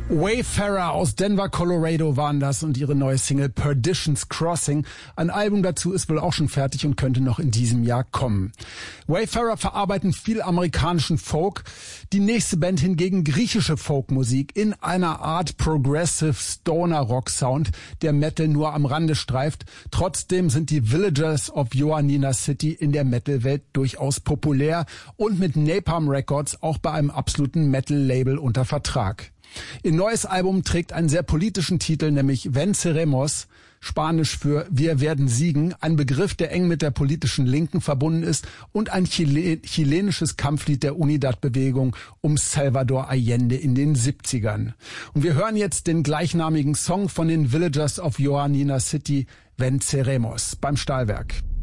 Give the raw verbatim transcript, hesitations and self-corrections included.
Wayfarer aus Denver, Colorado waren das und ihre neue Single Perdition's Crossing. Ein Album dazu ist wohl auch schon fertig und könnte noch in diesem Jahr kommen. Wayfarer verarbeiten viel amerikanischen Folk, die nächste Band hingegen griechische Folkmusik in einer Art Progressive Stoner Rock Sound, der Metal nur am Rande streift. Trotzdem sind die Villagers of Ioannina City in der Metal-Welt durchaus populär und mit Napalm Records auch bei einem absoluten Metal-Label unter Vertrag. Ihr neues Album trägt einen sehr politischen Titel, nämlich Venceremos, Spanisch für Wir werden siegen, ein Begriff, der eng mit der politischen Linken verbunden ist und ein Chile- chilenisches Kampflied der Unidad-Bewegung um Salvador Allende in den siebzigern. Und wir hören jetzt den gleichnamigen Song von den Villagers of Ioannina City, Venceremos, beim Stahlwerk.